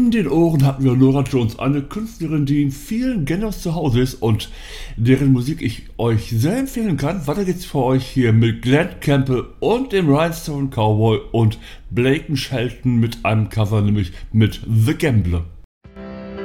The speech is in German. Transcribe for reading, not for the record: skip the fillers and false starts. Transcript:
In den Ohren hatten wir Norah Jones, eine Künstlerin, die in vielen Genres zu Hause ist und deren Musik ich euch sehr empfehlen kann. Weiter geht's für euch hier mit Glenn Campbell und dem Rhinestone Cowboy und Blake Shelton mit einem Cover, nämlich mit The Gambler.